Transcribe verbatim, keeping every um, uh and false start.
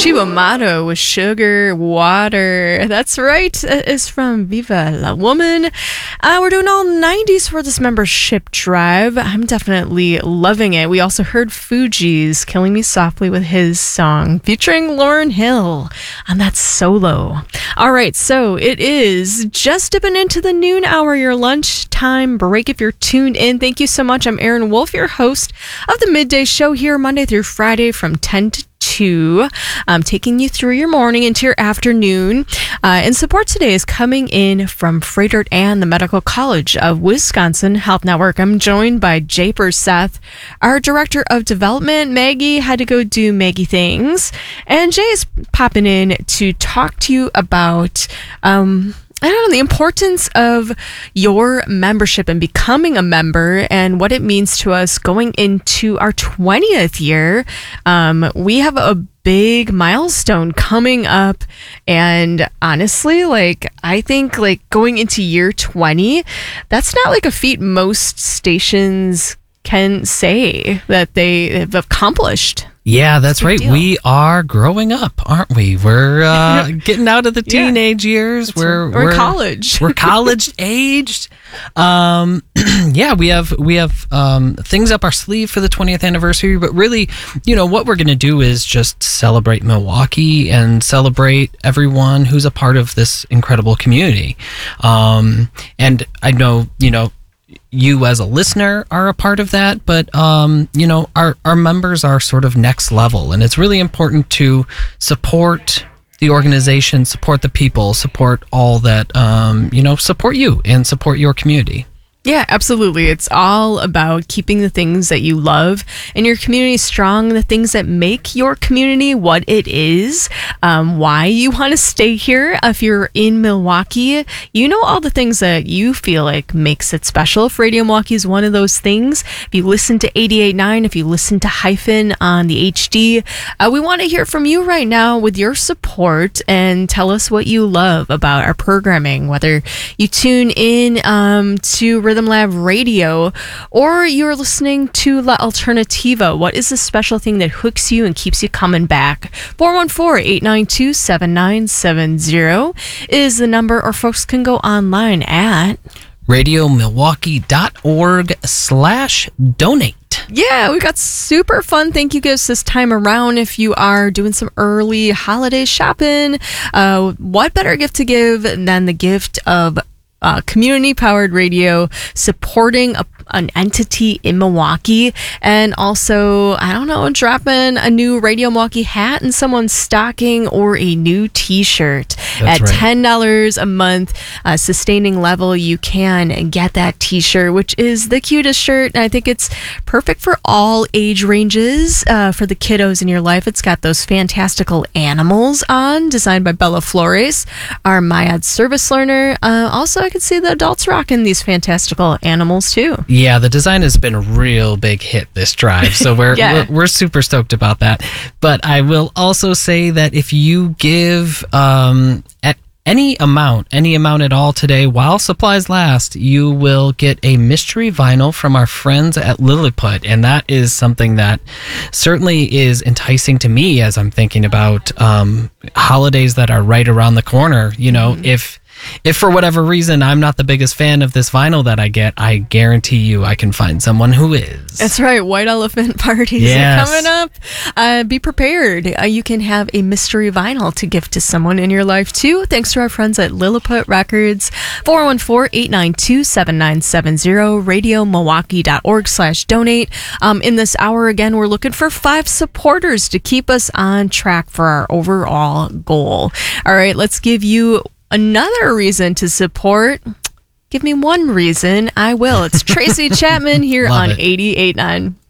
Chivo Amato with Sugar Water. That's right. It's from Viva La Woman. Uh, we're doing all nineties for this membership drive. I'm definitely loving it. We also heard Fuji's Killing Me Softly with his song featuring Lauryn Hill on that solo. All right, so it is just dipping into the noon hour, your lunchtime break if you're tuned in. Thank you so much. I'm Erin Wolf, your host of the Midday Show here Monday through Friday from ten to two, um, taking you through your morning into your afternoon. Uh, and support today is coming in from Frederick Ann, the Medical College of Wisconsin Health Network. I'm joined by Jay Perseth, our Director of Development. Maggie had to go do Maggie things, and Jay is popping in to talk to you about um, I don't know, the importance of your membership and becoming a member and what it means to us going into our twentieth year. Um, we have a big milestone coming up, and honestly, like, I think like going into year twenty, that's not like a feat most stations can say that they have accomplished. Yeah, that's right. Deal. We are growing up, aren't we? We're uh, getting out of the teenage yeah. years. We're, we're we're college. We're college aged. Um, yeah, we have we have um, things up our sleeve for the twentieth anniversary. But really, you know, what we're going to do is just celebrate Milwaukee and celebrate everyone who's a part of this incredible community. Um, and I know, you know, you as a listener are a part of that, but um, you know, our, our members are sort of next level, and it's really important to support the organization, support the people, support all that, um, you know, support you and support your community. Yeah, absolutely. It's all about keeping the things that you love in your community strong, the things that make your community what it is, um, why you want to stay here. If you're in Milwaukee, you know all the things that you feel like makes it special. If Radio Milwaukee is one of those things, if you listen to eighty-eight point nine, if you listen to Hyphen on the H D, uh, we want to hear from you right now with your support and tell us what you love about our programming, whether you tune in um, to Rhythm Lab Radio, or you're listening to La Alternativa. What is the special thing that hooks you and keeps you coming back? four one four, eight nine two, seven nine seven zero is the number, or folks can go online at radiomilwaukee.org slash donate. Yeah, we got super fun thank you gifts this time around. If you are doing some early holiday shopping, uh, what better gift to give than the gift of Uh, community-powered radio supporting a, an entity in Milwaukee, and also, I don't know, dropping a new Radio Milwaukee hat in someone's stocking or a new t-shirt. That's At right. ten dollars a month, uh, sustaining level, you can get that t-shirt, which is the cutest shirt, and I think it's perfect for all age ranges, uh, for the kiddos in your life. It's got those fantastical animals on, designed by Bella Flores, our MyAd service learner. Uh, also, I could see the adults rocking these fantastical animals too. Yeah, the design has been a real big hit this drive, so we're, yeah. we're we're super stoked about that. But I will also say that if you give um, at any amount, any amount at all today, while supplies last, you will get a mystery vinyl from our friends at Lilliput, and that is something that certainly is enticing to me as I'm thinking about um, holidays that are right around the corner. You know, mm-hmm. if If for whatever reason I'm not the biggest fan of this vinyl that I get, I guarantee you I can find someone who is. That's right. White elephant parties yes. are coming up. Uh, be prepared. Uh, you can have a mystery vinyl to gift to someone in your life too. Thanks to our friends at Lilliput Records. four one four, eight nine two, seven nine seven zero, radiomilwaukee.org slash donate. Um, in this hour, again, we're looking for five supporters to keep us on track for our overall goal. All right, let's give you another reason to support. Give me one reason, I will. It's Tracy Chapman here on eighty-eight point nine.